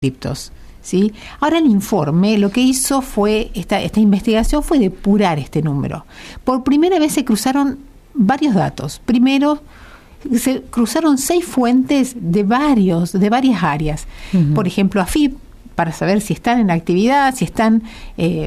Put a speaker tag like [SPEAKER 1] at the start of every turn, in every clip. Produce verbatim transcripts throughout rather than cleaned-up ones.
[SPEAKER 1] criptos, ¿sí? Ahora el informe lo que hizo fue, esta, esta investigación fue depurar este número. Por primera vez se cruzaron varios datos. Primero, se cruzaron seis fuentes de varios, de varias áreas. Uh-huh. Por ejemplo, A F I P, para saber si están en actividad, si están, eh,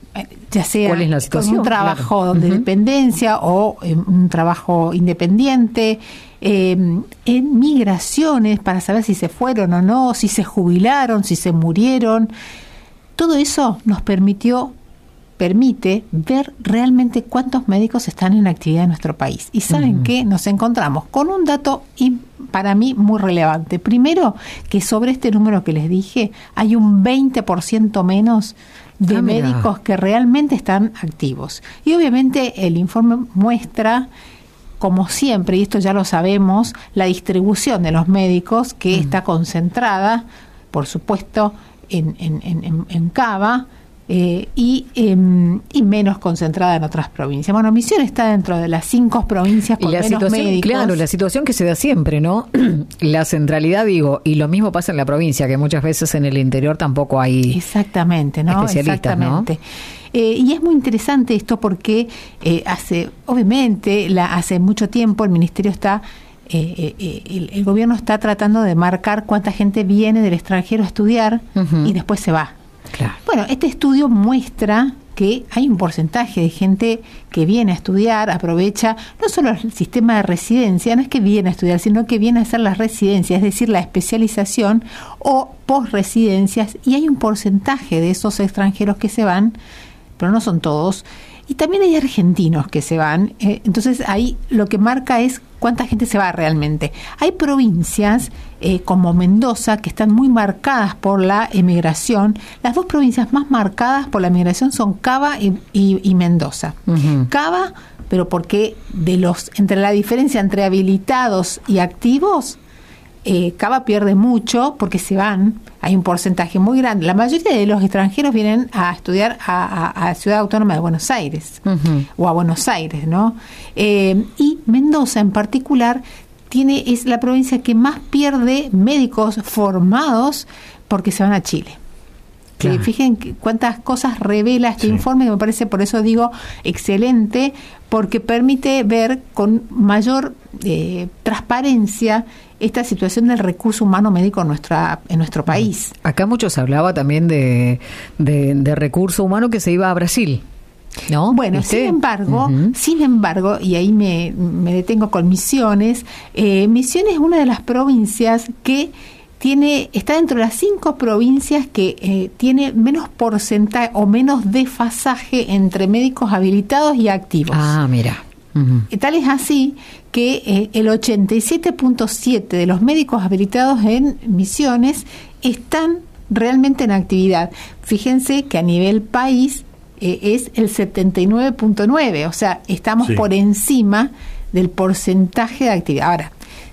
[SPEAKER 1] ya sea
[SPEAKER 2] ¿cuál es la situación?
[SPEAKER 1] Con un trabajo claro. de uh-huh. dependencia o eh, un trabajo independiente. Eh, en migraciones para saber si se fueron o no, si se jubilaron, si se murieron. Todo eso nos permitió, permite ver realmente cuántos médicos están en actividad en nuestro país. Y ¿saben uh-huh. qué? Nos encontramos con un dato y para mí muy relevante. Primero, que sobre este número que les dije, hay un veinte por ciento menos de ah, médicos que realmente están activos. Y obviamente el informe muestra, como siempre, y esto ya lo sabemos, la distribución de los médicos que mm. está concentrada, por supuesto, en, en, en, en Cava eh, y, eh, y menos concentrada en otras provincias. Bueno, Misiones está dentro de las cinco provincias con
[SPEAKER 2] y la
[SPEAKER 1] menos
[SPEAKER 2] situación,
[SPEAKER 1] médicos.
[SPEAKER 2] Claro, la situación que se da siempre, ¿no? La centralidad, digo, y lo mismo pasa en la provincia, que muchas veces en el interior tampoco hay
[SPEAKER 1] Exactamente, ¿no?
[SPEAKER 2] especialistas,
[SPEAKER 1] Exactamente. ¿no? Eh, y es muy interesante esto porque eh, hace, obviamente, la, hace mucho tiempo el Ministerio está, eh, eh, el, el gobierno está tratando de marcar cuánta gente viene del extranjero a estudiar uh-huh. y después se va.
[SPEAKER 2] Claro.
[SPEAKER 1] Bueno, este estudio muestra que hay un porcentaje de gente que viene a estudiar, aprovecha no solo el sistema de residencia, no es que viene a estudiar, sino que viene a hacer la residencia, es decir, la especialización o posresidencias, y hay un porcentaje de esos extranjeros que se van, pero no son todos, y también hay argentinos que se van. Eh, entonces ahí lo que marca es cuánta gente se va realmente. Hay provincias eh, como Mendoza que están muy marcadas por la emigración. Las dos provincias más marcadas por la emigración son Cava y, y, y Mendoza. Uh-huh. Cava, pero porque de los entre la diferencia entre habilitados y activos, Eh, Cava pierde mucho porque se van, hay un porcentaje muy grande. La mayoría de los extranjeros vienen a estudiar a, a, a Ciudad Autónoma de Buenos Aires uh-huh. o a Buenos Aires, ¿no? Eh, y Mendoza en particular tiene es la provincia que más pierde médicos formados porque se van a Chile. Claro. Eh, fíjense cuántas cosas revela este sí. informe, que me parece, por eso digo, excelente, porque permite ver con mayor eh, transparencia esta situación del recurso humano médico en nuestra en nuestro país.
[SPEAKER 2] Acá mucho se hablaba también de, de, de recurso humano que se iba a Brasil, ¿no?
[SPEAKER 1] Bueno, ¿viste? sin embargo, uh-huh. sin embargo, y ahí me, me detengo con Misiones, eh, Misiones es una de las provincias que tiene está dentro de las cinco provincias que eh, tiene menos porcentaje o menos desfasaje entre médicos habilitados y activos.
[SPEAKER 2] Ah, mira. Uh-huh.
[SPEAKER 1] Tal es así que eh, el ochenta y siete punto siete de los médicos habilitados en Misiones están realmente en actividad. Fíjense que a nivel país eh, es el setenta y nueve punto nueve, o sea, estamos sí. por encima del porcentaje de actividad. Ahora,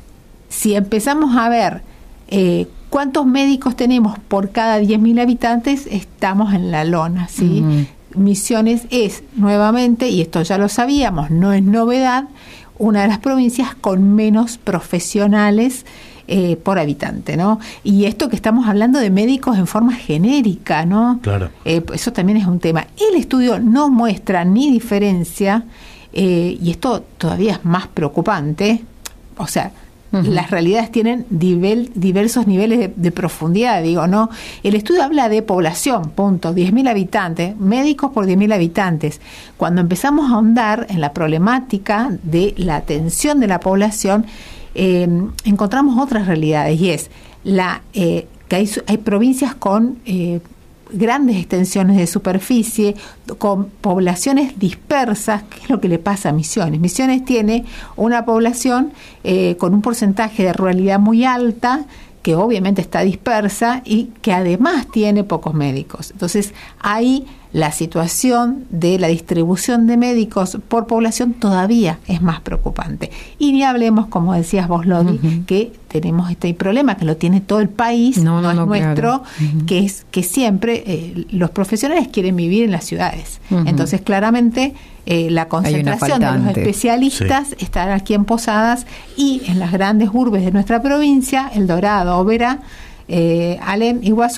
[SPEAKER 1] si empezamos a ver eh, cuántos médicos tenemos por cada diez mil habitantes, estamos en la lona, ¿sí? Uh-huh. Misiones es, nuevamente, y esto ya lo sabíamos, no es novedad, una de las provincias con menos profesionales eh, por habitante, ¿no? Y esto que estamos hablando de médicos en forma genérica, ¿no?
[SPEAKER 3] Claro.
[SPEAKER 1] Eh, eso también es un tema. El estudio no muestra ni diferencia, eh, y esto todavía es más preocupante, o sea, uh-huh. las realidades tienen nivel, diversos niveles de, de profundidad, digo, ¿no? El estudio habla de población, punto, diez mil habitantes, médicos por diez mil habitantes. Cuando empezamos a ahondar en la problemática de la atención de la población, eh, encontramos otras realidades, y es la eh, que hay, hay provincias con eh, grandes extensiones de superficie, con poblaciones dispersas. ¿Qué es lo que le pasa a Misiones? Misiones tiene una población eh, con un porcentaje de ruralidad muy alta, que obviamente está dispersa y que además tiene pocos médicos. Entonces, ahí la situación de la distribución de médicos por población todavía es más preocupante. Y ni hablemos, como decías vos, Lodi, uh-huh. que tenemos este problema, que lo tiene todo el país, no, no, no es no, nuestro, claro. uh-huh. que es que siempre eh, los profesionales quieren vivir en las ciudades. Uh-huh. Entonces, claramente, eh, la concentración de los especialistas sí. está aquí en Posadas y en las grandes urbes de nuestra provincia, El Dorado, Oberá, eh, Alem Iguazú